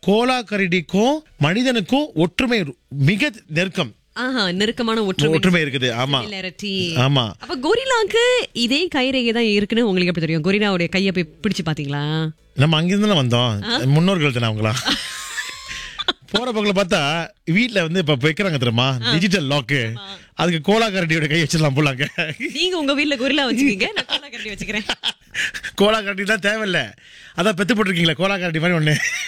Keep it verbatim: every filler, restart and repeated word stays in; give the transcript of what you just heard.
Cola கரடிக்கும் மனிதனுக்கும் ஒற்றுமை மிக நெருக்கம் ஆஹா, நெருக்கமான ஒற்றுமை ஒற்றுமை இருக்குது. ஆமா similarity. ஆமா. அப்ப கொரில்லாக்கு இதே கைரேகை தான் இருக்குன்னு உங்களுக்கு எப்படி தெரியும்? கொரில்லாவுடைய கையை போய் பிடிச்சு பாத்தீங்களா? நம்ம அங்கிருந்து வந்தோம், முன்னோர்கள் தானே அவங்களா. போற பக்கத்துல பார்த்தா வீட்டுல வந்து இப்ப வைக்கிறாங்க தெரியுமா டிஜிட்டல் லாக்கு, அதுக்கு கோலா கரடியோட கை வச்சிடலாம் போலாங்க. நீங்க உங்க வீட்டுல கொரில்லா வச்சுக்கீங்க, நான் கோலா கரடி வச்சுக்கிறேன். கோலா கரடி தான் தேவையில்ல, அதான் பெத்து போட்டிருக்கீங்களா கோலா கரடி மாதிரி ஒண்ணு.